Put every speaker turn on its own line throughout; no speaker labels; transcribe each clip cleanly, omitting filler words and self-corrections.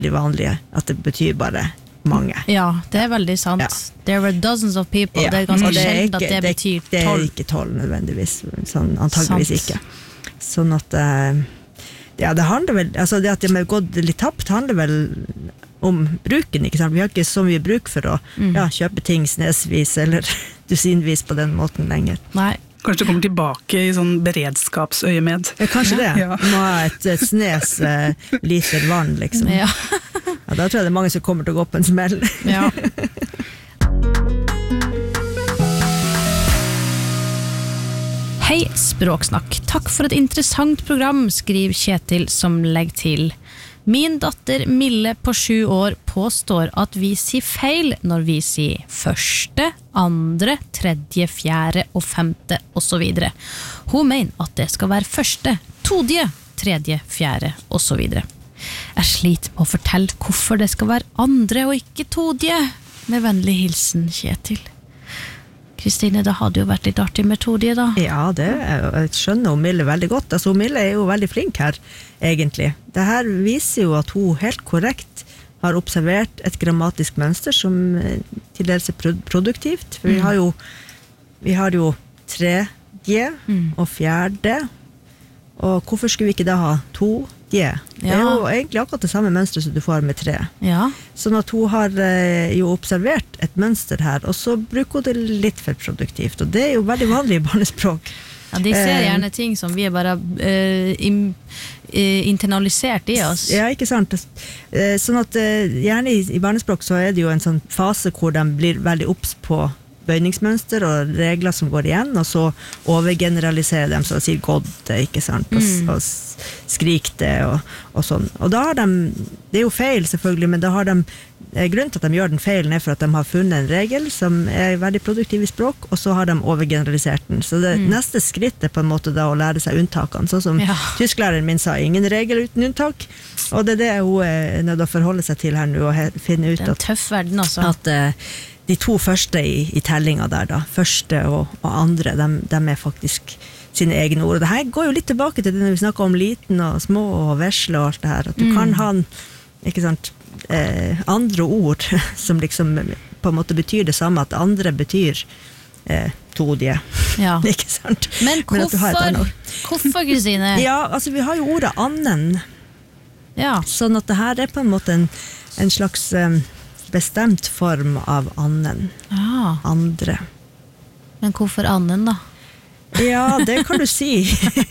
veldig vanlig at det betyr bare mange.
Ja, det veldig sant. There were dozens of people. Det ganske sjelden at det betyr 12.
Det ikke 12 nødvendigvis, sånn, antageligvis ikke. Sånn at det handler vel, altså det at de har gått litt tapt handler vel om bruken, ikke sant? Vi har ikke så mye bruk for å kjøpe ting snesvis eller dusinvis på den måten lenger.
Nei.
Kanskje det kommer tilbake i sånn beredskapsøyemed.
Ja, kanskje det.
Ja.
Må ha et snes liter vann, liksom.
Ja.
Da tror jeg det mange som kommer til å gå på en smell.
Ja. Hei, Språksnakk. Takk for et interessant program, skriver Kjetil som legger til. Min datter Mille på 7 år påstår at vi sier feil når vi sier første, andre, tredje, fjerde og femte og så videre. Hun mener at det skal være første, todige, tredje, fjerde og så videre. Jeg sliter med å fortelle hvorfor det skal være andre og ikke todige. Med vennlig hilsen, Kjetil. Kristine, det hadde jo vært litt artig med todige da.
Ja, jeg skjønner Mille veldig godt. Altså, Mille er jo veldig flink her, egentlig. Det her viser jo at hun helt korrekt har observert et grammatisk mønster som til dels er produktivt. For vi har jo tredje og fjerde. Og hvorfor skulle vi ikke da ha todige? Det er jo egentlig akkurat det samme mønstret som du får med 3.
Ja.
Sånn at hun har jo observert et mønster her, og så bruker hun det litt for produktivt, og det er jo veldig vanlig i barnespråk.
Ja, de ser gjerne ting som vi er bare internalisert i oss.
Ja, ikke sant? Sånn at gjerne i barnespråk så er det jo en sånn fase hvor de blir veldig obs på bøyningsmønster og regler som går igjen, og så overgeneraliserer dem, så de sier god det, ikke sant, og skrik det, og sånn. Og da har de, det er jo feil selvfølgelig, men da har de, grunnen til at de gjør den feilen er for at de har funnet en regel som er veldig produktiv i språk, og så har de overgeneralisert den. Så det neste skritt er på en måte da å lære seg unntakene, sånn som tysklæreren min sa, ingen regel uten unntak, og det er det hun er nødt til å forholde seg til her nå, og finne ut
det er en tøff verden også.
At de 2 første i tellinga der da, første og andre, de er faktisk sine egne ord. Og det her går jo litt tilbake til det når vi snakker om liten og små og vesle og alt det her, at du kan ha ikke sant, andre ord som liksom på en måte betyr det samme, at andre betyr todige. Ja. Ikke sant?
Men hvorfor, Kristine?
Ja, altså vi har jo ordet annen. Ja. Sånn at det her er på en måte en slags bestemt form av annen. Andre.
Men hvorfor annen da?
Ja, det kan du si.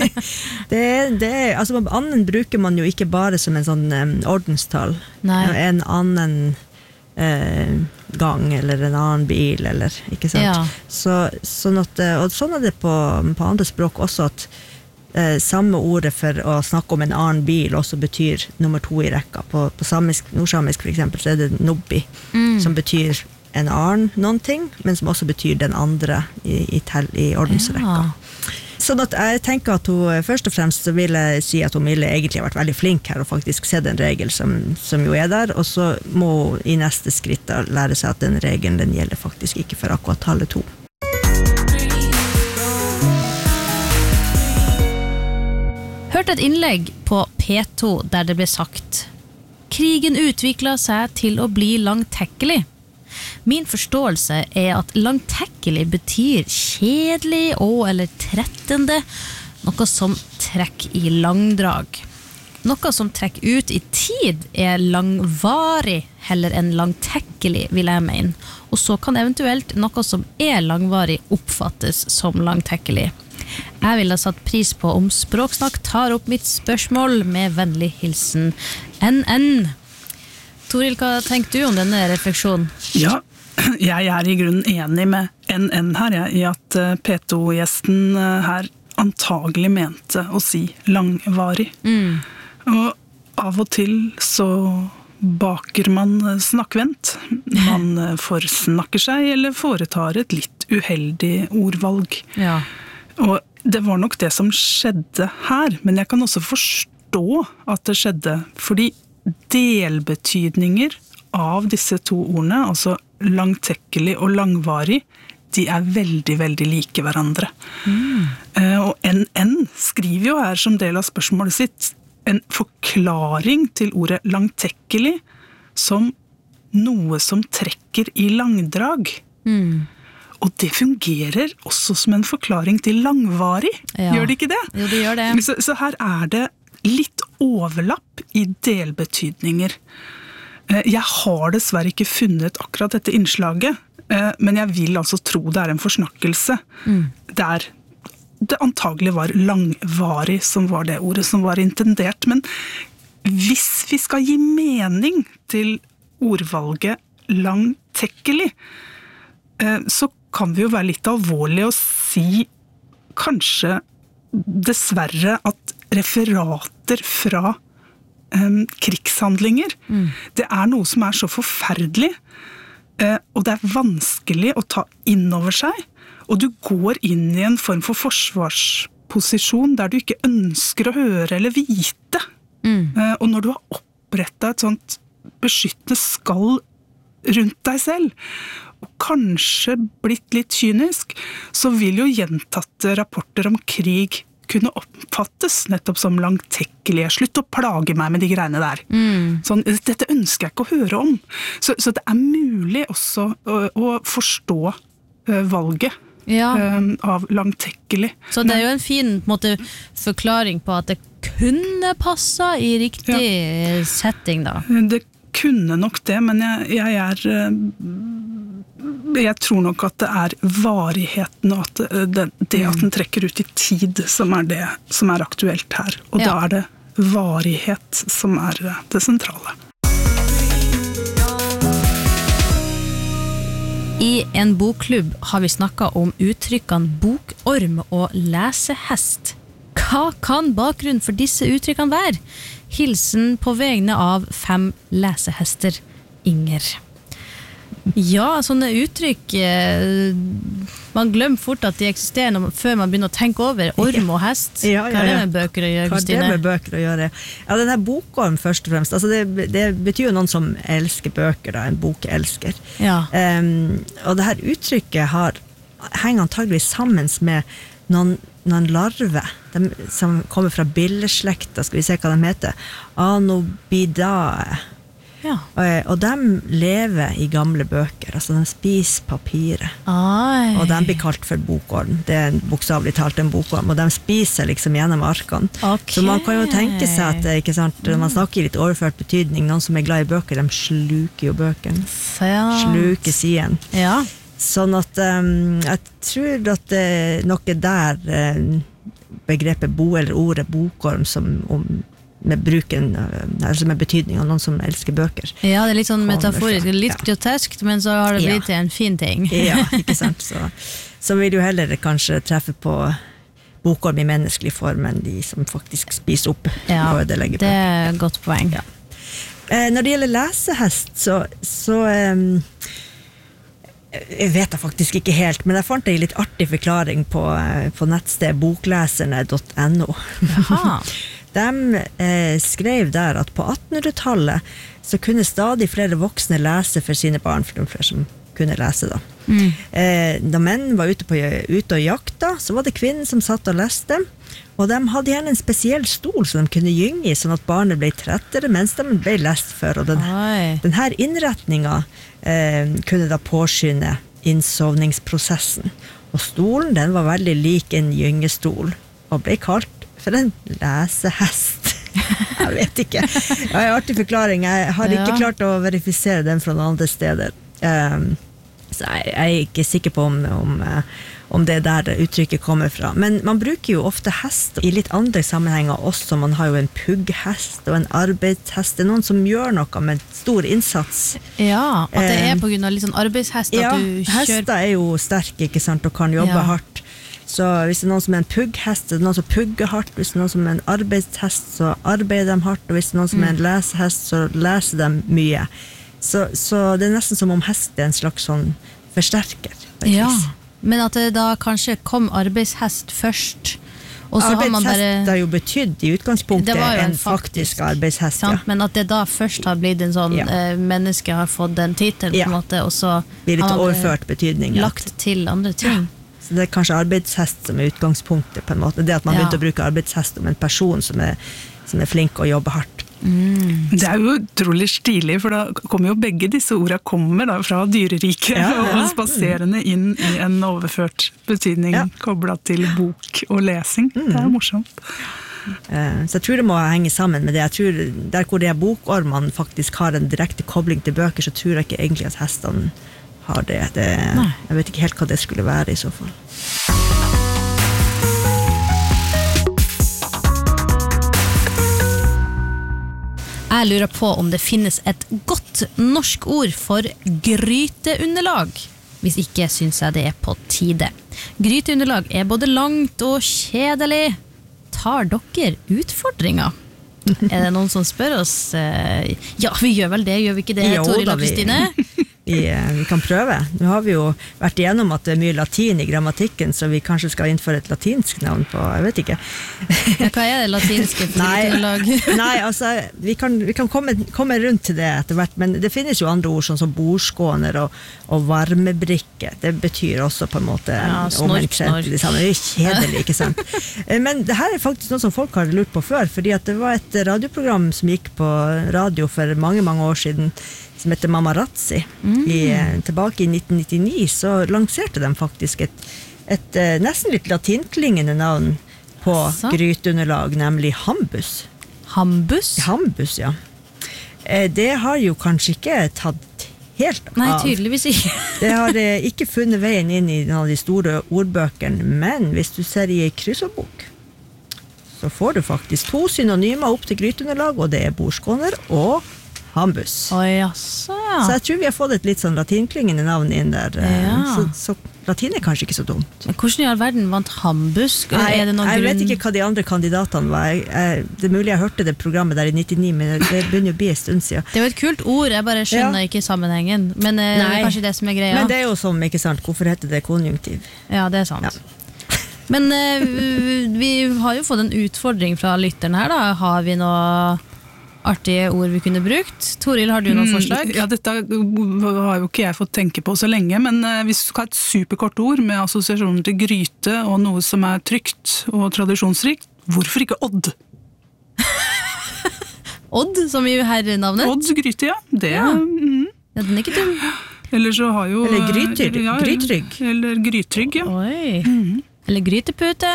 Altså, annen bruker man jo ikke bare som en sånn ordenstall. Nei. En annen gang, eller en annen bil, eller, ikke sant? Ja. Sånn er det på andre språk også, at samme ordet for å snakke om en annen bil også betyr nummer 2 i rekka. På samisk, nordsamisk for eksempel, så er det nobbi, som betyr en annen noen ting, men som også betyr den andre i ordensrekka. Ja. Sånn at jeg tenker at hun, først og fremst så vil jeg si at Mille egentlig har vært veldig flink her og faktisk sett en regel som jo er der, og så må hun i neste skritt da lære seg at den regelen den gjelder faktisk ikke for akkurat tallet 2.
Hørte et innlegg på P2 der det ble sagt krigen utviklet seg til å bli langtekkelig. Min forståelse er at langtekkelig betyr kjedelig eller trettende, noe som trekker i langdrag. Noe som trekker ut i tid er langvarig heller enn langtekkelig, vil jeg mene. Og så kan eventuelt noe som er langvarig oppfattes som langtekkelig. Jeg vil ha satt pris på om Språksnakk tar opp mitt spørsmål med vennlig hilsen NN. Toril, hva tenker du om denne refleksjonen?
Ja, jeg er i grunnen enig med NN her, i at P2-gjesten her antagelig mente å si langvarig. Og av og til så baker man snakkvendt. Man forsnakker seg eller foretar et litt uheldig ordvalg. Ja. Og det var nok det som skjedde her, men jeg kan også forstå at det skjedde, fordi delbetydninger av disse 2 ordene, altså langtekkelig og langvarig, de er veldig, veldig like hverandre. Og NN skriver jo her som del av spørsmålet sitt, en forklaring til ordet langtekkelig som noe som trekker I langdrag. Og det fungerer også som en forklaring til langvarig.
Ja.
Gjør det ikke det?
Jo, det gjør det.
Så her det litt overlapp I delbetydninger. Jeg har dessverre ikke funnet akkurat dette innslaget, men jeg vil altså tro det en forsnakkelse. Der det antagelig var langvarig som var det ordet som var intendert. Men hvis vi skal gi mening til ordvalget langtekkelig, så kan vi jo være litt alvorlige og si kanskje dessverre at referater fra krigshandlinger, det noe som så forferdelig, og det vanskelig å ta inn over seg, og du går inn I en form for forsvarsposisjon der du ikke ønsker å høre eller vite. Og når du har opprettet et sånt beskyttende skall rundt deg selv, og kanskje blitt litt kynisk, så vil jo gjentatte rapporter om krig kunne oppfattes nettopp som langtekkelige. Slutt å plage meg med de greiene der. Sånn, dette ønsker jeg ikke å høre om. Så det mulig også å forstå valget av langtekkelig.
Så det jo en fin på en måte, forklaring på at det kunne passa I riktig setting da.
Det kunne nok det, men jeg tror nok at det varigheten og at det at den trekker ut I tid som det som aktuelt her. Og da det varighet som det sentrale.
I en bokklubb har vi snakket om uttrykkene bokorm og lesehest. Hva kan bakgrunnen for disse uttrykkene være? Hilsen på vegne av 5 lesehester, Inger. Ja, sånne uttrykk man glemmer fort at de eksisterer før man begynner å tenke over orm og hest.
Ja.
Hva det med bøker å gjøre, Kristine?
Hva det med bøker å gjøre? Ja, denne bokorm først og fremst, altså det betyr jo noen som elsker bøker da, en bokelsker.
Ja.
Og det her uttrykket henger antageligvis sammen med noen larver som kommer fra billeslekta, skal vi se hva de heter, Anobidae.
Ja.
Og de lever I gamle bøker, altså de spiser papiret. Og de blir kalt for bokorm. Det bokstavelig talt en bokorm, og de spiser liksom gjennom arkene.
Okay.
Så man kan jo tenke seg at, ikke sant, når man snakker I litt overført betydning, noen som glad I bøker, de sluker jo bøkene. Sluker siden.
Ja.
Sånn at jeg tror at det nok der begrepet eller ordet bokorm med bruken, altså med betydning av noen som elsker bøker.
Ja, det litt sånn metaforisk, litt groteskt, men så har det blitt til en fin ting.
Ja, ikke sant? Så vil jo heller kanskje treffe på bokorm I menneskelig form enn de som faktisk spiser opp og ødelegger bøker.
Det et godt poeng.
Ja. Når det gjelder lesehest, så jeg vet det faktisk ikke helt, men jeg fant en litt artig forklaring på nettsted bokleserne.no. Jaha. De skrev der at på 1800-tallet så kunne stadig flere voksne lese for sine barn, for de flere som kunne lese da. Da menn var ute og jakta, så var det kvinnen som satt og leste, og de hadde gjerne en spesiell stol som de kunne gynge I, sånn at barnet ble trettere mens de ble lest for, og denne innretningen kunne da påskynde innsovningsprosessen. Og stolen, den var veldig lik en gyngestol, og ble kalt for en lesehest. Jeg vet ikke. Det en artig forklaring. Jeg har ikke klart å verifisere den fra noen andre steder. Så jeg ikke sikker på om det der uttrykket kommer fra. Men man bruker jo ofte hest I litt andre sammenhenger også. Man har jo en pugghest og en arbeidshest. Det noen som gjør noe med stor innsats.
Ja, at det på grunn av litt sånn arbeidshest at du kjører...
hester jo sterke, ikke sant, og kan jobbe hardt. Så hvis det noen som en pugghest, så det noen som pugger hardt. Hvis det noen som en arbeidshest, så arbeider de hardt. Og hvis det noen som en lesehest, så leser de mye. Så det nesten som om hest en slags sånn forsterker.
Ja, men at det da kanskje kom arbeidshest først. Og så har man bare...
har jo betydd I utgangspunktet en faktisk arbeidshest.
Sant? Men at det da først har blitt en sånn menneske har fått en titel på en måte, og så
blir litt overført betydning.
Lagt til andre ting.
Så det kanskje arbeidshest som utgangspunktet på en måte. Det at man begynte å bruke arbeidshest om en person som som flinke og jobber hardt.
Det jo utrolig stilig, for da kommer jo begge disse ordene kommer da fra dyreriket og spaserende inn I en overført betydning koblet til bok og lesing. Det morsomt.
Så jeg tror det må henge sammen med det. Jeg tror der hvor de bokormene faktisk har en direkte kobling til bøker, så tror jeg ikke egentlig at hestene har det. Jeg vet ikke helt hva det skulle være I så fall.
Jeg lurer på om det finnes et godt norsk ord for gryteunderlag. Hvis ikke synes jeg det på tide. Gryteunderlag både langt og kjedelig. Tar dere utfordringer? Det noen som spør oss? Ja, vi gjør vel det, gjør vi ikke det, Toril og Kristine?
Vi kan prøve. Nå har vi jo vært igjennom at det mye latin I grammatikken, så vi kanskje skal innføre et latinsk navn på, jeg vet ikke.
Hva det latinske gryteunderlag?
Nei, altså, vi kan komme rundt til det etter hvert, men det finnes jo andre ord sånn som bordskåner og varmebrikke. Det betyr også på en måte
snork.
Det kjedelig, ikke sant? Men det her faktisk noe som folk har lurt på før, fordi at det var et radioprogram som gikk på radio for mange, mange år siden, som heter Mamarazzi. Tilbake I 1999 så lanserte de faktisk et nesten litt latinklingende navn på gryteunderlag, nemlig hambus.
Hambus?
Hambus, ja. Det har jo kanskje ikke tatt helt av.
Nei, tydeligvis ikke.
Det har ikke funnet veien inn I noen av de store ordbøkene, men hvis du ser I kryssordbok, så får du faktisk 2 synonymer opp til gryteunderlag, og det bordskåner og hambus.
Så
jeg tror vi har fått et litt sånn latinklingende navn inn der, så latin kanskje ikke så dumt.
Men hvordan I all verden vant hambus?
Jeg vet ikke hva de andre kandidatene var. Det mulig jeg hørte det programmet der I 99, men det begynner å bli en stund siden.
Det jo et kult ord, jeg bare skjønner ikke sammenhengen, men det kanskje det som greia.
Men det jo som, ikke sant, hvorfor heter det konjunktiv?
Ja, det sant. Men vi har jo fått en utfordring fra lytteren her da. Har vi noe artige ord vi kunne brukt? Toril, har du noen forslag?
Ja, dette har jo ikke jeg fått tenke på så lenge, men hvis du skal ha et superkort ord med assosiasjoner til gryte og noe som trygt og tradisjonsrikt, hvorfor ikke Odd?
Odd, som I herrenavnet?
Odds gryte, ja. Det,
Ja, den ikke dum.
Eller så har jo...
Eller grytrygg.
Eller grytrygg, ja.
Oi. Eller grytepute.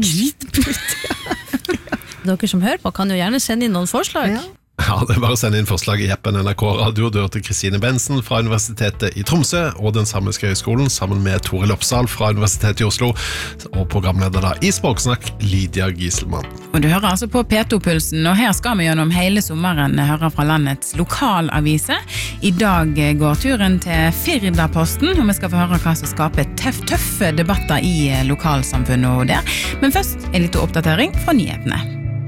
Dere som hører på kan jo gjerne sende inn noen forslag.
Ja, det bare å sende inn forslag I appen NRK Radio. Du hørte Kristine Bensen fra Universitetet I Tromsø og den samiske høyskolen sammen med Toril Oppsal fra Universitetet I Oslo og programleder da I Språksnakk, Lydia Gieselmann.
Og du hører altså på P2-pulsen, og her skal vi gjennom hele sommeren høre fra landets lokalaviser. I dag går turen til Firdaposten, og vi skal få høre hva som skaper tøffe debatter I lokalsamfunnet der. Men først en liten oppdatering fra nyhetene.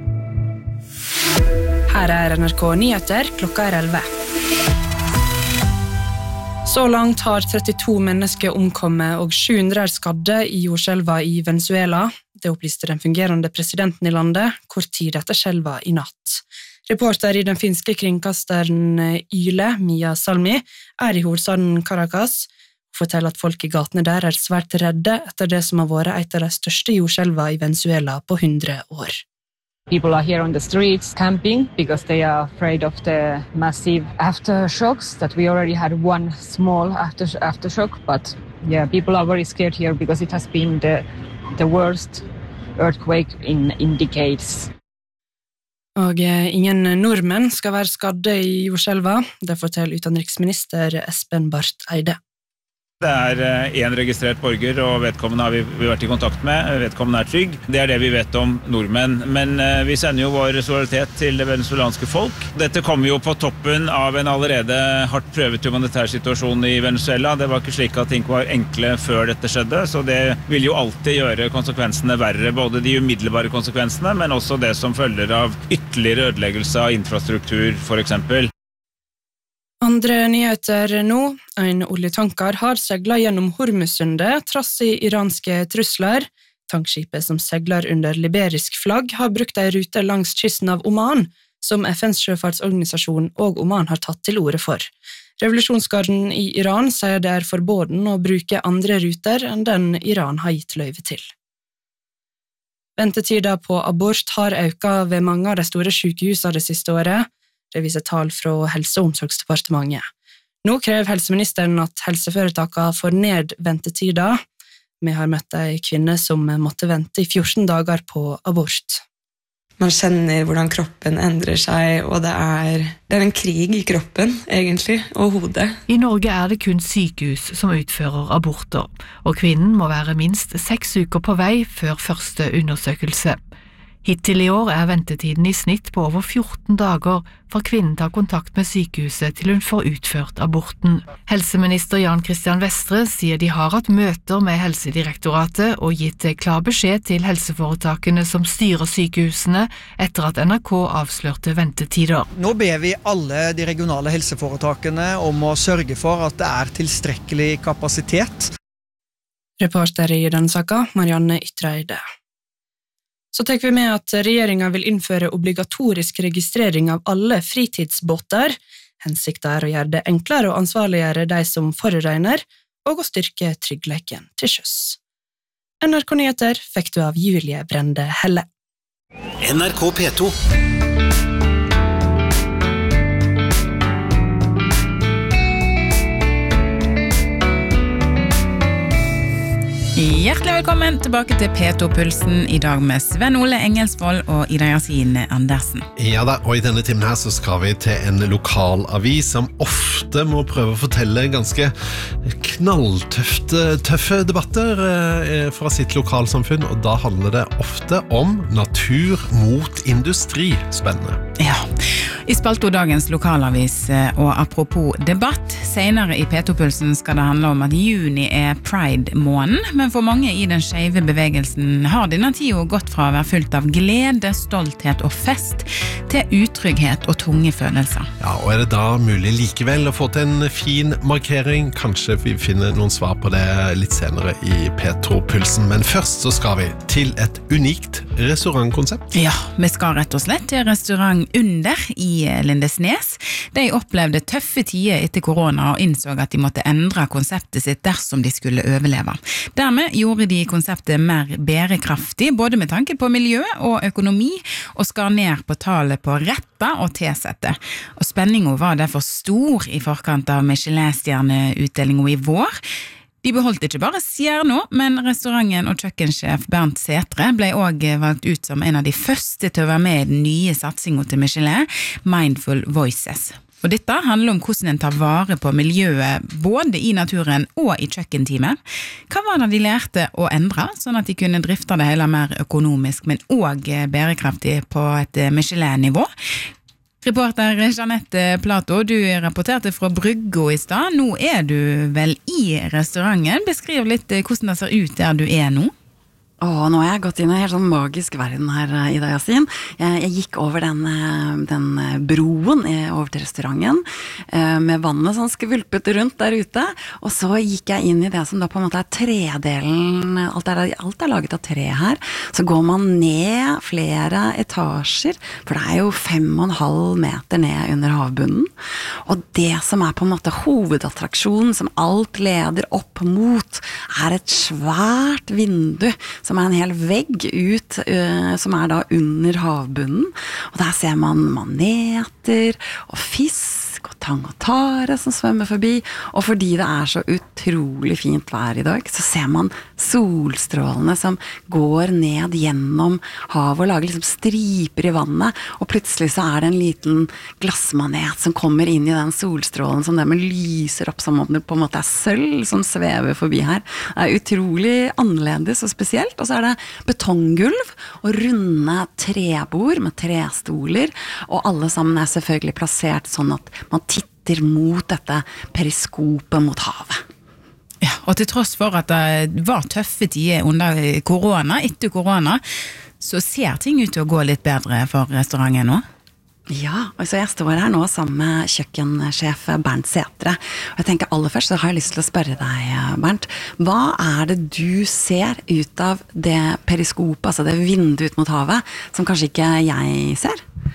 Her NRK Nyheter, klokka 11. Så langt har 32 mennesker omkommet og 700 skadde I jordskjelva I Venezuela. Det opplyste den fungerende presidenten I landet, kort tid etter skjelva I natt. Reporter I den finske kringkasteren Yle, Mia Salmi, I hovedstaden Caracas, og forteller at folk I gatene der svært redde etter det som har vært et av de største jordskjelva I Venezuela på 100 år.
People are here on the streets camping because they are afraid of the massive aftershocks that we already had one small aftershock, but yeah, people are very scared here because it has been the worst earthquake in decades.
Og ingen nordmenn skal være skadde I jordskjelva, det forteller utenriksminister Espen Barth Eide.
Det en registrert borger, og vedkommende har vi vært I kontakt med. Vedkommende trygg. Det det vi vet om nordmenn. Men vi sender jo vår solidaritet til det venezuelanske folk. Dette kommer jo på toppen av en allerede hardt prøvet humanitær situasjon I Venezuela. Det var ikke slik at ting var enkle før dette skjedde, så det vil jo alltid gjøre konsekvensene verre. Både de umiddelbare konsekvensene, men også det som følger av ytterligere ødeleggelse av infrastruktur, for eksempel.
Andre nyheter nå. En oljetanker har seglet gjennom Hormuzsundet trass I iranske trusler. Tankskipet som segler under liberisk flagg har brukt en rute langs kysten av Oman, som FNs sjøfartsorganisasjon og Oman har tatt til orde for. Revolusjonsgarden I Iran sier det forbåden å bruke andre ruter enn den Iran har gitt løyve til. Ventetida på abort har økt ved mange av de store sykehusene det siste året. Det viser tall fra Helse- og omsorgsdepartementet. Nå krever helseministeren at helseforetakene får ned ventetida. Vi har møtt en kvinne som måtte vente i 14 dager på abort.
Man kjenner hvordan kroppen endrer seg, og det er en krig i kroppen, egentlig, og hodet.
I Norge er det kun sykehus som utfører aborter, og kvinnen må være minst 6 uker på vei før første undersøkelse. Hittil i år er ventetiden i snitt på over 14 dager fra kvinnen tar kontakt med sykehuset til hun får utført aborten. Helseminister Jan Christian Vestre sier de har hatt møter med Helsedirektoratet og gitt klar beskjed til helseforetakene som styrer sykehusene etter at NRK avslørte ventetider.
Nå ber vi alle de regionale helseforetakene om å sørge for at det er tilstrekkelig kapasitet.
Reporter i denne saken, Marianne Ytreide. Så tar vi med at regjeringen vil innføre obligatorisk registrering av alle fritidsbåter. Hensikten er å gjøre det enklere å ansvarliggjøre de som foruregner, og å styrke tryggleiken til sjøs. NRK Nyheter fikk du av Julie Brende Helle.
NRK P2.
Hjertelig velkommen tilbake til P2-pulsen i dag med Sven Ole Engelsvold og Ida Yasin Andersen.
Ja da, og i denne timen her så skal vi til en lokalavis som ofte må prøve å fortelle ganske knalltøffe debatter fra sitt lokalsamfunn, og da handler det ofte om natur mot industri. Spennende.
Ja, i Spalto dagens lokalavis, og apropos debatt, senere i P2-pulsen skal det handle om at juni er Pride-måneden, men for mange i den skeive bevegelsen har denne tiden gått fra å være fullt av glede, stolthet og fest til utrygghet og tunge følelser.
Ja, og er det da mulig likevel å få til en fin markering? Kanskje vi finner noen svar på det litt senere i P2-pulsen, men først så skal vi til et unikt restaurantkonsept.
Ja, vi skal rett og slett til restaurant Under i Lindesnes. De opplevde tøffe tider etter korona og innså at de måtte endre konseptet sitt dersom de skulle overleve. Dermed gjorde de konseptet mer bærekraftig, både med tanke på miljø og økonomi, og skar ned på tallet på retter og tilsette. Og spenningen var derfor stor i forkant av Michelin-stjerneutdelingen i vår. De beholdt ikke bare stjerner, men restauranten og kjøkkensjef Bernt Sætre ble også valgt ut som en av de første til å være med i den nye satsingen til Michelin, Mindful Voices. Og dette handler om hvordan en tar vare på miljøet både i naturen og i kjøkkenteamet. Hva var det de lærte å endre, sånn at de kunne drifte det hele mer økonomisk, men også bærekraftig på et Michelin-nivå? Reporter Jeanette Plato, du rapporterte fra Bryggo i stad. Nå er du vel i restauranten. Beskriv litt hvordan det ser ut der du er nå.
Nå har jeg gått inn i en helt sånn magisk verden her, Ida Yasin. Jeg gikk over den broen over til restauranten, med vannet sånn skvulpet rundt der ute, og så gikk jeg inn i det som da på en måte er tredelen, alt er laget av tre her, så går man ned flere etasjer, for det er jo 5,5 meter ned under havbunnen, og det som er på en måte hovedattraksjonen, som alt leder opp mot, er et svært vindu, som er en hel vegg ut, som er da under havbunnen. Og der ser man maneter og fisk og tang og tare som svømmer forbi. Og fordi det er så utrolig fint vær i dag, så ser man solstrålene som går ned gjennom havet og lager liksom striper i vannet. Og plutselig så er det en liten glassmanet som kommer inn i den solstrålen som dermed lyser opp som om det på en måte er sølv som svever forbi her. Det er utrolig annerledes og spesielt. Og så er det betonggulv og runde trebord med trestoler, og alle sammen er selvfølgelig plassert sånn at man titter mot dette periskopet mot havet.
Ja, og til tross for at det var tøffe tider under korona, etter korona, så ser ting ut til å gå litt bedre for restauranten nå.
Ja, og så jeg står her nå sammen med kjøkkensjef Bernt Sætre, og jeg tenker aller først så har jeg lyst til å spørre deg, Bernt, hva er det du ser ut av det periskopet, altså det vinduet ut mot havet, som kanskje ikke jeg ser?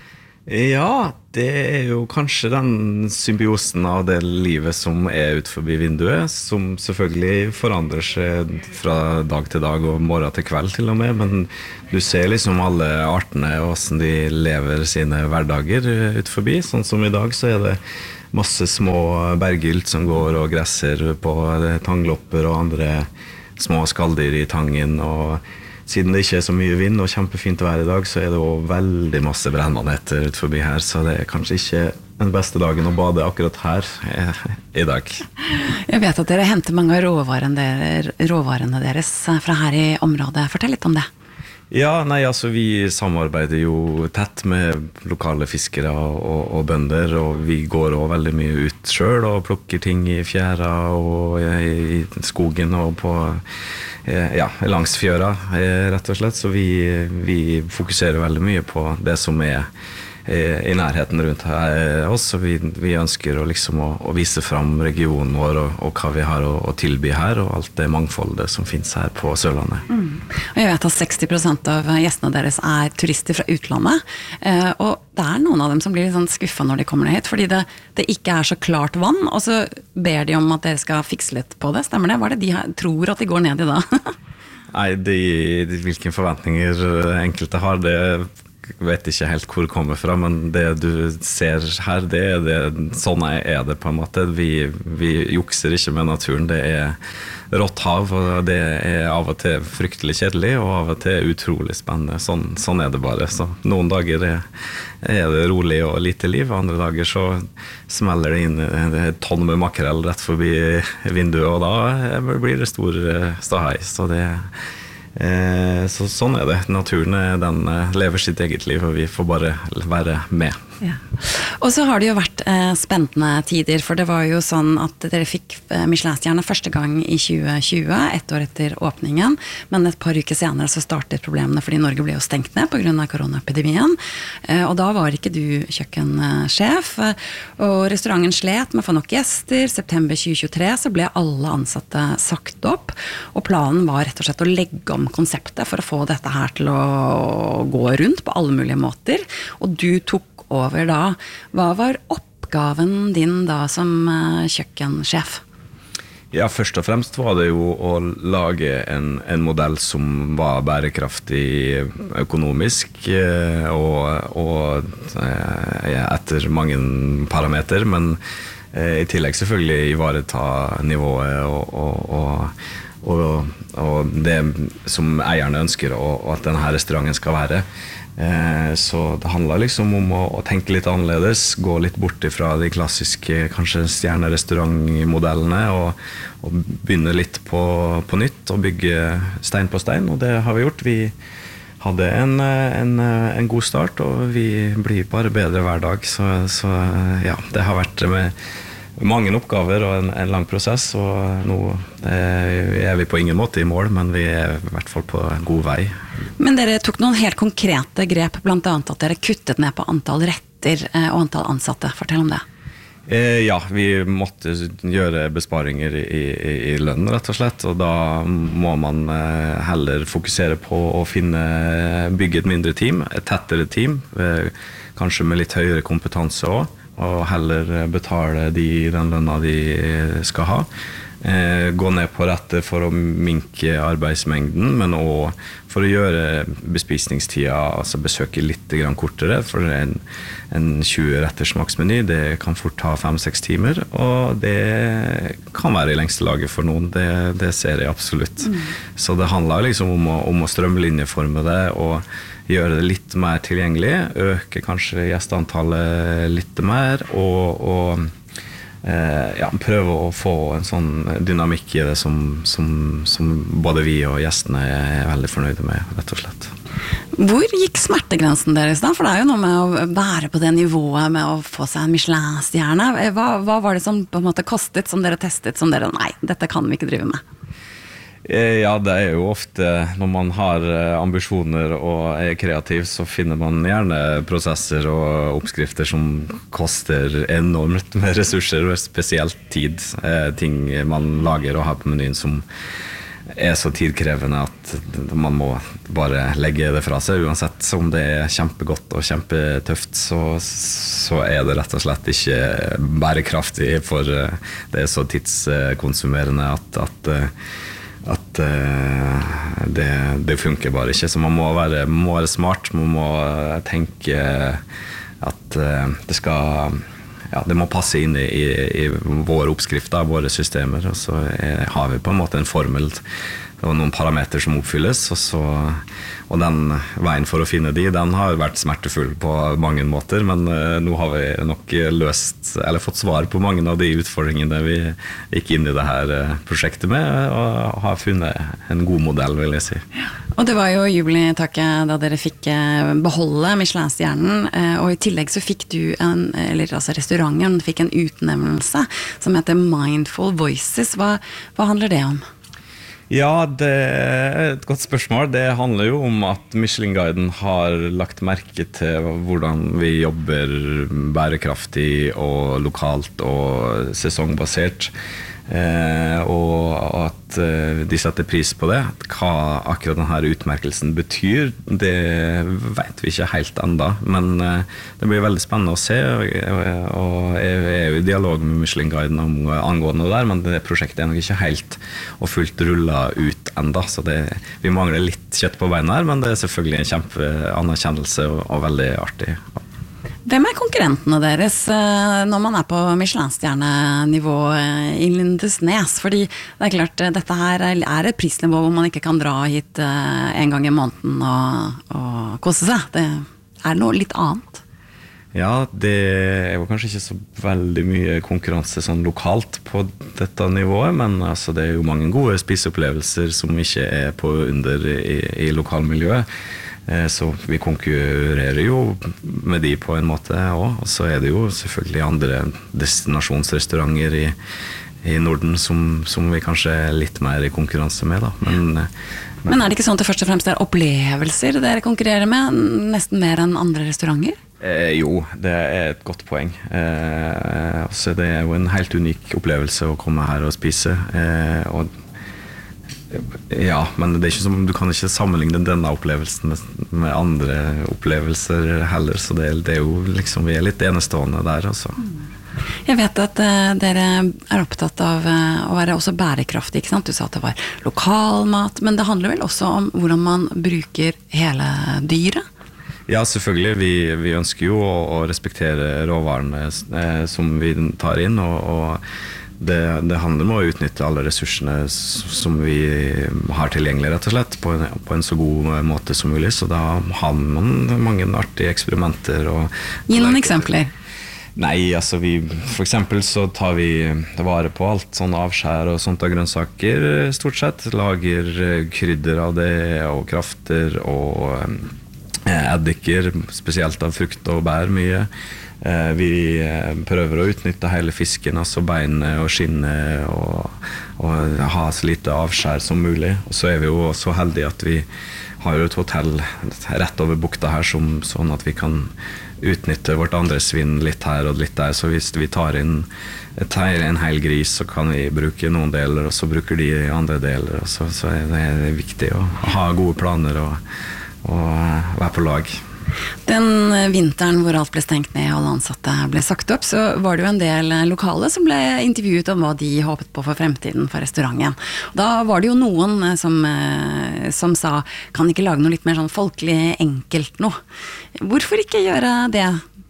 Ja, det jo kanskje den symbiosen av det livet som ut forbi vinduet, som selvfølgelig forandrer seg fra dag til dag og morgen til kveld til og med, men du ser liksom alle artene og hvordan de lever sine hverdager ut forbi. Sånn som i dag så det masse små bergylt som går og gresser på tanglopper og andre små skalldyr i tangen, og siden det ikke så mye vind og kjempefint vær i dag, så det også veldig masse brennmaneter ut forbi her, så det kanskje ikke den beste dagen å bade akkurat her i dag.
Jeg vet at dere henter mange av råvarene deres fra her i området. Fortell litt om det.
Ja, altså vi samarbeider jo tett med lokale fiskere og bønder, og vi går også veldig mye ut selv og plukker ting i fjæra og i skogen og på langs fjøra, rett og slett. Så vi fokuserer veldig mye på det som i nærheten rundt her oss, og vi ønsker å vise frem regionen vår og hva vi har å tilby her, og alt det mangfoldet som finnes her på Sørlandet.
Og jeg vet at 60% av gjestene deres turister fra utlandet, og det noen av dem som blir litt sånn skuffet når de kommer ned hit, fordi det ikke så klart vann, og så ber de om at dere skal fikse litt på det. Stemmer det? Hva det de tror at de går ned i da?
Nei, hvilke forventninger enkelte har, det vet ikke helt hvor det kommer fra, men det du ser her, sånn det på en måte. Vi jukser ikke med naturen, det rått hav, og det av og til fryktelig kjedelig, og av og til utrolig spennende. Sånn det bare. Så noen dager det rolig og lite liv, andre dager så smeller det inn et tonn med makrell rett forbi vinduet, og da blir det stor stahei. Så sånn det. Naturen den lever sitt eget liv, og vi får bare være med.
Ja. Og så har det jo vært spennende tider, for det var jo sånn at dere fikk Michelin-stjerne første gang i 2020, ett år etter åpningen, men et par uker senere så startet problemene fordi Norge ble jo stengt ned på grunn av koronaepidemien, og da var ikke du kjøkkensjef, og restauranten slet med å få nok gjester. September 2023 så ble alle ansatte sagt opp, og planen var rett og slett å legge om konseptet for å få dette her til å gå rundt på alle mulige måter, og du tok over da. Hva var oppgaven din da som kjøkkensjef?
Ja, først og fremst var det jo å lage en modell som var bærekraftig økonomisk og etter mange parameter, men i tillegg selvfølgelig ivareta nivået og det som eierne ønsker, og at denne restauranten skal være. Så det handler liksom om å tenke litt annerledes, gå litt bort ifra de klassiske kanskje stjernerestaurantmodellene og begynne litt på nytt og bygge stein på stein, og det har vi gjort. Vi hadde en god start, og vi blir bare bedre hver dag, så ja, det har vært med mange oppgaver og en lang prosess, og nå vi på ingen måte i mål, men vi i hvert fall på god vei.
Men dere tok noen helt konkrete grep, blant annet at dere kuttet ned på antall retter og antall ansatte. Fortell om det.
Ja, vi måtte gjøre besparinger i lønn, rett og slett, og da må man heller fokusere på å bygge et mindre team, et tettere team, kanskje med litt høyere kompetanse også, og heller betale den lønna de skal ha. Gå ned på rette for å minke arbeidsmengden, men også for å gjøre bespisningstida, altså besøke litt grann kortere, for en 20 retters maksmeny, det kan fort ta 5-6 timer, og det kan være i lengste laget for noen, det ser jeg absolutt. Så det handler liksom om å strømlinjeforme det, og gjøre det litt mer tilgjengelig, øke kanskje gjesteantallet litt mer, og prøve å få en sånn dynamikk i det som både vi og gjestene veldig fornøyde med, rett og slett.
Hvor gikk smertegrensen deres da? For det jo noe med å være på det nivået med å få seg en Michelin-stjerne. Hva var det som på en måte kostet, som dere testet, som dere, nei, dette kan vi ikke drive med?
Ja, det jo ofte, når man har ambisjoner og kreativ, så finner man gjerne prosesser og oppskrifter som koster enormt med ressurser, og spesielt tid. Ting man lager og har på menyen som så tidkrevende at man må bare legge det fra seg. Uansett om det kjempegodt og kjempetøft, så det rett og slett ikke bærekraftig, for det så tidskonsumerende at det funker bare ikke. Så man må være smart, man må tenke at det må passe inn i våre oppskrifter, våre systemer, og så har vi på en måte en formel og noen parameter som oppfylles, og den veien for å finne den har vært smertefull på mange måter, men nå har vi nok fått svar på mange av de utfordringene vi gikk inn i det her prosjektet med, og har funnet en god modell, vil jeg si.
Og det var jo jubileetaket da dere fikk beholde Michelin-stjernen, og i tillegg så fikk restauranten fikk en utnevnelse som heter Mindful Voices. Hva handler det om?
Ja, det et godt spørsmål. Det handler jo om at Michelin-guiden har lagt merke til hvordan vi jobber bærekraftig og lokalt og sesongbasert, og at de setter pris på det. Hva akkurat denne utmerkelsen betyr, det vet vi ikke helt enda, men det blir veldig spennende å se, og jeg jo i dialog med Michelin-guiden angående det der, men det prosjektet nok ikke helt og fullt rullet ut enda, så vi mangler litt kjøtt på beina her, men det selvfølgelig en kjempeanerkjennelse og veldig artig.
Hvem konkurrentene deres når man på Michelin-stjernenivå i Lindesnes? Fordi det klart, dette her et prisnivå hvor man ikke kan dra hit en gang i måneden og kose seg. Det noe litt annet.
Ja, det jo kanskje ikke så veldig mye konkurranse sånn lokalt på dette nivået, men altså, det jo mange gode spiseopplevelser som ikke på under i lokalmiljøet. Så vi konkurrerer jo med de på en måte også, og så det jo selvfølgelig andre destinasjonsrestauranter i Norden som vi kanskje litt mer i konkurranse med da. Men det ikke sånn at det først og fremst opplevelser dere konkurrerer med, nesten mer enn andre restauranter? Jo, det et godt poeng. Så det jo en helt unik opplevelse å komme her og spise, og ja, men det ikke som, du kan ikke sammenligne denne opplevelsen med andre opplevelser heller, så det jo liksom, vi litt enestående der altså.
Jeg vet at dere opptatt av å være også bærekraftig, ikke sant? Du sa at det var lokalmat, men det handler vel også om hvordan man bruker hele dyret?
Ja, selvfølgelig. Vi ønsker jo å respektere råvarene som vi tar inn, og det handler om å utnytte alle ressursene som vi har tilgjengelig, rett og slett, på en så god måte som mulig, så da har man mange artige eksperimenter.
Gi noen eksempler.
Nei, altså for eksempel så tar vi vare på alt sånn avskjær og sånt av grønnsaker stort sett, lager krydder av det og krafter og eddiker, spesielt av frukt og bær mye. Vi prøver å utnytte hele fisken, altså beinet og skinnet og ha så lite avskjær som mulig. Og så vi jo så heldige at vi har jo et hotell rett over bukta her sånn at vi kan utnytte vårt andre svinn litt her og litt der, så hvis vi tar inn en hel gris, så kan vi bruke noen deler, og så bruker de andre deler, og så det viktig å ha gode planer og være på lag.
Den vinteren hvor alt ble stengt ned og alle ansatte ble sagt opp, så var det jo en del lokale som ble intervjuet om hva de håpet på for fremtiden for restauranten. Da var det jo noen som sa, kan ikke lage noe litt mer sånn folkelig enkelt noe? Hvorfor ikke gjøre det?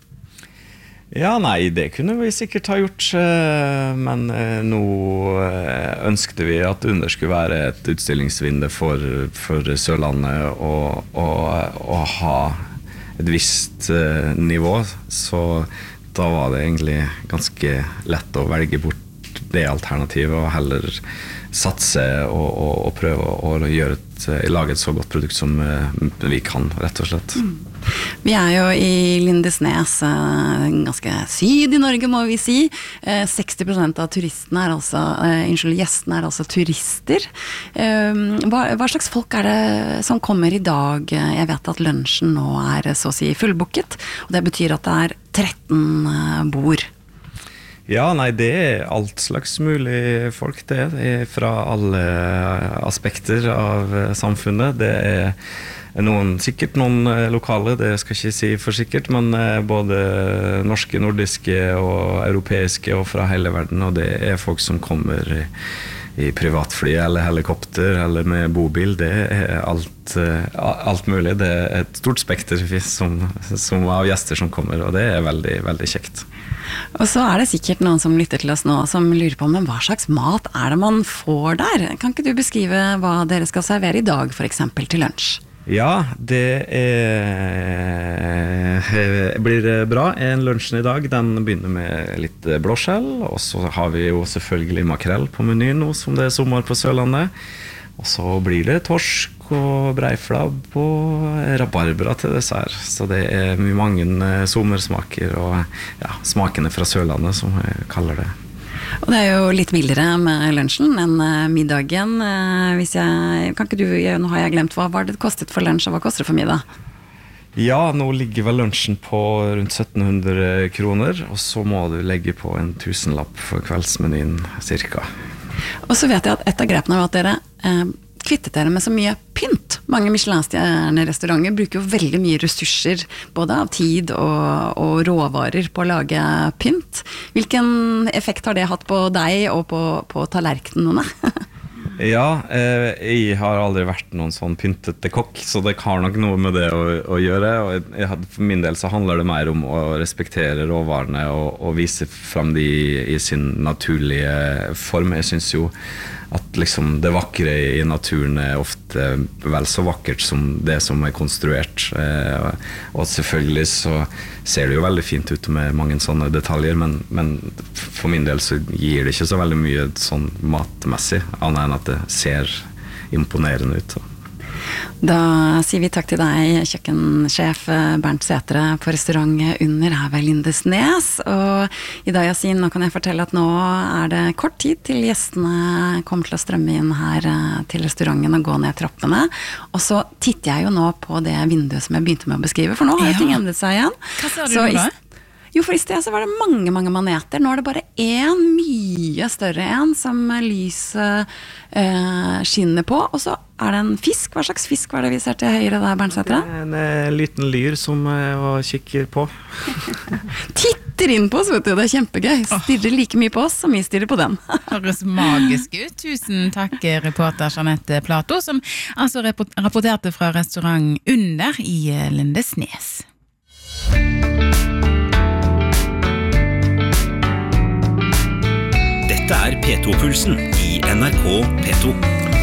Ja, nei, det kunne vi sikkert ha gjort, men nå ønskte vi at under skulle være et utstillingsvindu for Sørlandet og ha et visst nivå, så da var det egentlig ganske lett å velge bort det alternativet og heller satse og prøve å lage et så godt produkt som vi kan, rett og slett.
Vi jo i Lindesnes, ganske syd i Norge må vi si. 60% av turistene gjestene altså turister. Hva slags folk det som kommer i dag? Jeg vet at lunsjen nå så å si fullbooket, og det betyr at det 13 bord.
Ja, nei, det alt slags mulig folk, det fra alle aspekter av samfunnet. Det sikkert noen lokale, det skal jeg ikke si for sikkert, men både norske, nordiske og europeiske og fra hele verden, og det folk som kommer i privatfly eller helikopter eller med bobil, det alt mulig. Det et stort spekter som av gjester som kommer, og det veldig, veldig kjekt.
Og så det sikkert noen som lytter til oss nå som lurer på, men hva slags mat det man får der? Kan ikke du beskrive hva dere skal servere i dag, for eksempel til lunsj?
Ja, det blir bra. Lunsjen i dag, den begynner med litt blåskjell, og så har vi jo selvfølgelig makrell på menyen nå, som det sommer på Sørlandet. Og så blir det torsk og breiflabb og rabarbra til dessert. Så det mange sommersmaker og smakene fra Sørlandet, som jeg kaller det.
Og det jo litt mildere med lunsjen enn middagen. Nå har jeg glemt, hva var det kostet for lunsj, og hva koster det for middag?
Ja, nå ligger vel lunsjen på rundt 1700 kroner, og så må du legge på en 1000-lapp for kveldsmenyen, cirka.
Og så vet jeg at et av grepene var at dere kvittet dere med så mye pynt. Mange Michelin-restauranter bruker jo veldig mye ressurser, både av tid og råvarer på å lage pynt. Hvilken effekt har det hatt på deg og på tallerkenene?
Ja, jeg har aldri vært noen sånn pyntete kokk, så det har nok noe med det å gjøre. Og for min del så handler det mer om å respektere råvarene og vise frem de i sin naturlige form. Jeg synes jo at liksom det vakre i naturen ofte vel så vakkert som det som konstruert. Og selvfølgelig så ser det jo veldig fint ut med mange sånne detaljer, men for min del så gir det ikke så veldig mye sånn matmessig, annet enn at det ser imponerende ut.
Da sier vi takk til deg, kjøkkensjef Bernt Sætre på restaurant Under her ved Lindesnes. Og i dag, Yasin, nå kan jeg fortelle at nå det kort tid til gjestene kommer til å strømme inn her til restauranten og gå ned trappene. Og så titter jeg jo nå på det vinduet som jeg begynte med å beskrive, for nå har jo ting endret seg igjen.
Hva sa du nå da?
Jo, for i sted så var det mange maneter. Nå det bare en mye større en som lyset skinner på. Og så det en fisk. Hva slags fisk var det vi ser til høyre der, Bernt Sætre?
En liten lyr som jeg kikker på.
Titter inn på oss, vet du. Det kjempegøy. Stirrer like mye på oss som vi stirrer på dem.
Høres magisk ut. Tusen takk, reporter Jeanette Plato, som altså rapporterte fra restaurant Under i Lindesnes.
Dette P2-pulsen i NRK P2.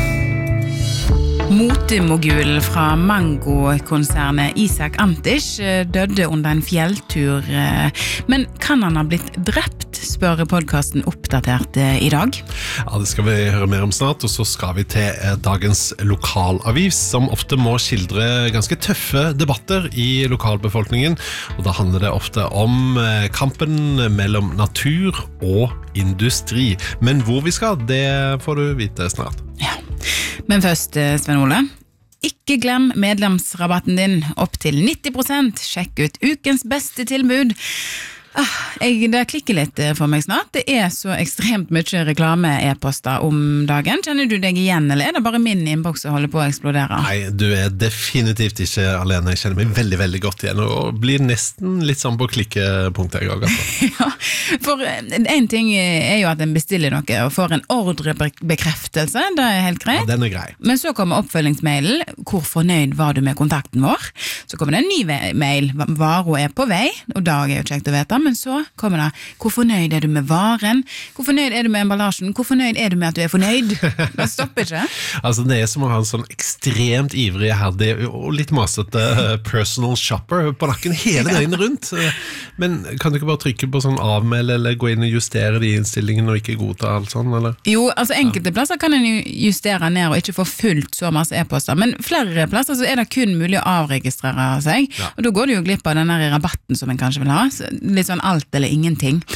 Motemogul fra Mango-konsernet Isaac Antich døde under en fjelltur, men kan han ha blitt drept, spør podcasten Oppdatert i dag.
Ja, det skal vi høre mer om snart, og så skal vi til dagens lokalavis, som ofte må skildre ganske tøffe debatter i lokalbefolkningen, og da handler det ofte om kampen mellom natur og industri. Men hvor vi skal, det får du vite snart.
Ja. Men først, Sven Ole, ikke glem medlemsrabatten din opp til 90%. Sjekk ut ukens beste tilbud. Det klikker litt for meg snart. Det så ekstremt mye reklame e-poster om dagen. Kjenner du deg igjen, eller det bare min innboks som holder på å eksplodere?
Nei, du definitivt ikke alene. Jeg kjenner meg veldig, veldig godt igjen, og blir nesten litt sånn på klikkepunktet jeg også.
Ja, for en ting jo at en bestiller noe og får en ordrebekreftelse, det helt greit.
Ja, den grei.
Men så kommer oppfølgingsmailen, hvor fornøyd var du med kontakten vår? Så kommer det en ny mail, varen på vei, og da jo kjekt å vite, men så kommer det, hvor fornøyd du med varen? Hvor fornøyd du med emballasjen? Hvor fornøyd du med at du fornøyd? Det stopper ikke.
Altså, det som å ha en sånn ekstremt ivrig, herdig og litt masete personal shopper på nakken hele døgnet rundt. Men kan du ikke bare trykke på sånn avmeld, eller gå inn og justere de innstillingene og ikke godta alt sånn, eller?
Jo, altså enkelte plasser kan en justere ned og ikke få fullt så masse e-poster, men flere plasser så det kun mulig å avregistrere seg, og da går du jo glipp av den der rabatten som en kanskje vil ha. Litt sånn alt eller ingenting.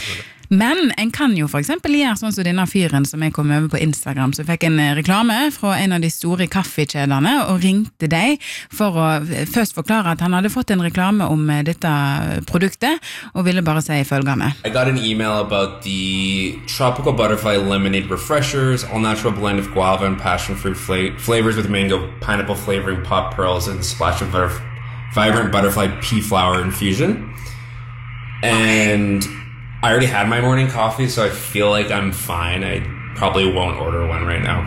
Men en kan jo for eksempel gjøre sånn som denne fyren som jeg kom over på Instagram, så fikk en reklame fra en av de store kaffekjedene og ringte deg for å først forklare at han hadde fått en reklame om dette produktet og ville bare si følgende.
I got an email about the Tropical Butterfly Lemonade Refreshers, all natural blend of guava and passion fruit flavors with mango, pineapple flavoring, pop pearls, and a splash of vibrant butterfly pea flower infusion. And I already had my morning coffee, so I feel like I'm fine. I probably won't order one right now.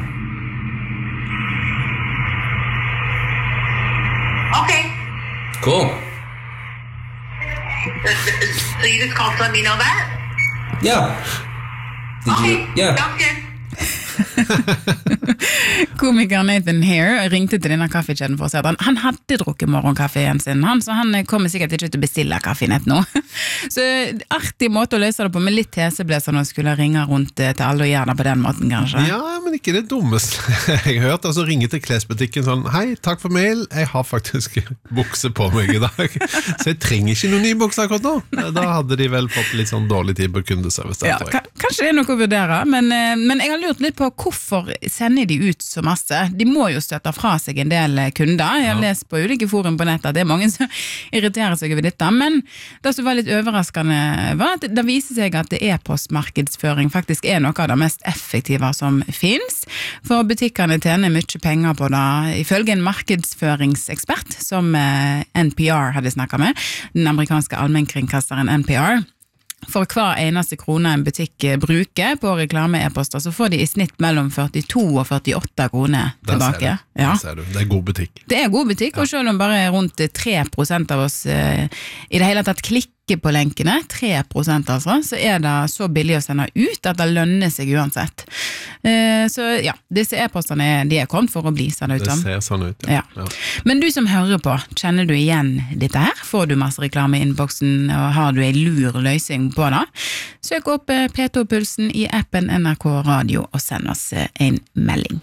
Okay.
Cool.
So you just called to let me know that?
Yeah.
Sounds good.
Komiker Nathan Hare ringte til denne kaffekjeden for å si at han hadde drukket morgenkaffen sin, så han kommer sikkert ikke til å bestille kaffenett nå. Så artig måte å løse det på, med litt tesebløs når skulle ringe rundt til alle og gjøre det på den måten, kanskje.
Ja, men ikke det dummeste jeg har hørt. Altså ringe til klesbutikken sånn, hei, takk for mail, jeg har faktisk bukse på meg I dag, så jeg trenger ikke noen nye bukser akkurat nå. Da hadde de vel fått litt sånn dårlig tid på kundeservice.
Ja, kanskje det noe å vurdere, men jeg har lurt litt på hvorfor sender de ut så masse? De må jo støtte fra seg en del kunder. Jeg har lest på ulike forum på nettet at det mange som irriterer seg over dette, men det som var litt overraskende var at det viser seg at e-postmarkedsføring faktisk noe av det mest effektive som finnes, for butikkene tjener mye penger på det, ifølge en markedsføringsekspert som NPR hadde snakket med, den amerikanske allmennkringkasteren NPR. For hver eneste krone en butikk bruker på reklame-e-poster, så får de I snitt mellom 42 og 48 kroner tilbake.
Ja. Ser du. Det god butikk.
Det god butikk, og selv om bare rundt 3% av oss I det hele tatt klikker på lenkene, 3% altså, så det så billig å sende ut at det lønner seg uansett. Så ja, disse e-postene de kommet for å bli sånn ut.
Det ser sånn ut,
ja. Men du som hører på, kjenner du igjen dette her? Får du masse reklame I innboksen, og har du en lur løsning på det? Søk opp P2-pulsen I appen NRK Radio og send oss en melding.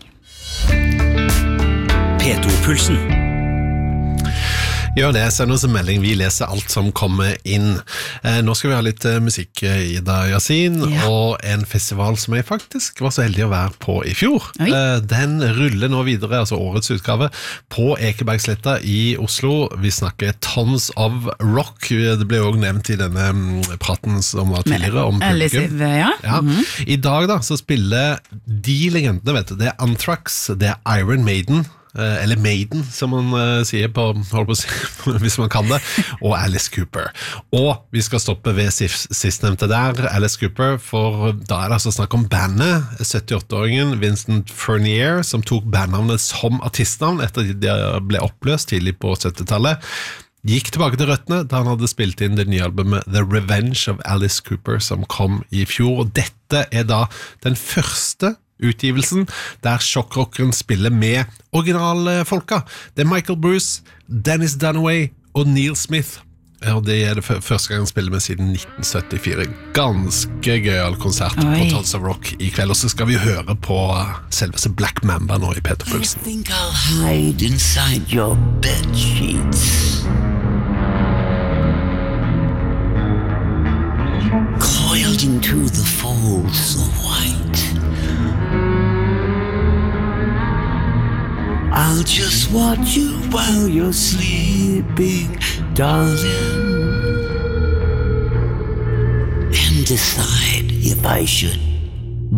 P2-pulsen.
Gjør det, send oss en melding, vi leser alt som kommer inn. Nå skal vi ha litt musikk Ida Yasin, og en festival som jeg faktisk var så heldig å være på I fjor. Den ruller nå videre, altså årets utgave, på Ekebergsletta I Oslo. Vi snakker Tons of Rock, det ble jo også nevnt I denne praten som var tidligere om publikum. Ja. I dag da, så spiller de legendene, vet du, det Anthrax, det Iron Maiden, eller Maiden, som man sier på, holder på å si, hvis man kan det, og Alice Cooper. Og vi skal stoppe ved sistnevnte der, Alice Cooper, for da det altså snakk om bandet, 78-åringen Vincent Furnier, som tok bandnavnet som artistnavn etter at de ble oppløst tidlig på 70-tallet, gikk tilbake til røttene da han hadde spilt inn det nye albumet The Revenge of Alice Cooper, som kom I fjor, og dette da den første utgivelsen der sjokkrockeren spiller med originalfolka. Det Michael Bruce, Dennis Dunaway og Neil Smith. Og det det første gang han spiller med siden 1974. Ganske gøyal konsert på Tons of Rock I kveld. Og så skal vi høre på selveste Black Mamba nå I P2-pulsen.
I think I'll hide inside your bed sheets. Coiled into the folds of white. I'll just watch you while you're sleeping, darling, and decide if I should